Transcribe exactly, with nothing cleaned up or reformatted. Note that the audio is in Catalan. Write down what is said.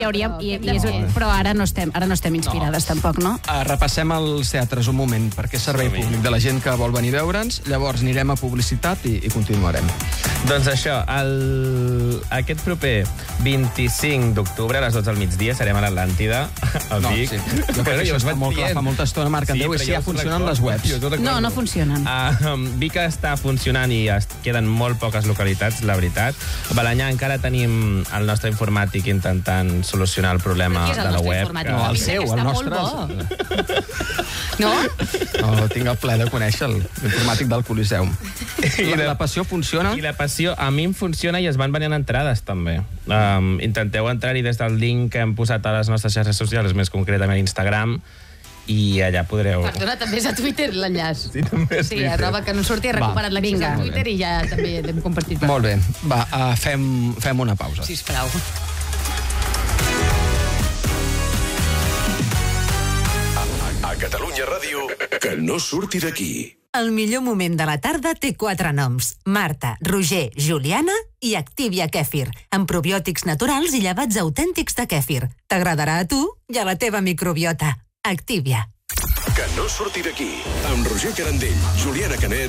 Hauríem, i, i és, però ara no estem, ara no estem inspirades, no. Tampoc, no? Uh, repassem els teatres un moment, perquè és servei públic de la gent que vol venir a veure'ns. Llavors anirem a publicitat i, i continuarem. Doncs això, el... aquest proper vint-i-cinc d'octubre a les dotze del migdia serem a l'Atlàntida, a Vic. No, sí. Jo crec que això es fa molt clar, fa molta estona, Marc Andreu, i si ja funcionen les webs. No, no funcionen. Uh, Vic està funcionant i es queden molt poques localitats, la veritat. A Balanyà encara tenim el nostre informàtic intentant solucionar el problema de la web. No, el seu, el nostre. No? No, tinc el ple de conèixer l'informàtic del Coliseum. I la, la passió funciona? I la passió a mi em funciona i es van venint entrades, també. Um, intenteu entrar-hi des del link que hem posat a les nostres xarxes socials, més concretament a Instagram, i allà podreu... Perdona, també és a Twitter l'enllaç. Sí, també és Sí, arroba que no surti, he recuperat l'accés a Twitter i ja també hem compartit. Molt bé, va, uh, fem, fem una pausa. Sisplau. A Catalunya Ràdio, que no surti d'aquí. El millor moment de la tarda té quatre noms. Marta, Roger, Juliana i Activia Kèfir, amb probiòtics naturals i llevats autèntics de kèfir. T'agradarà a tu i a la teva microbiota. Activia. Que no surti d'aquí. Amb Roger Carandell, Juliana Canet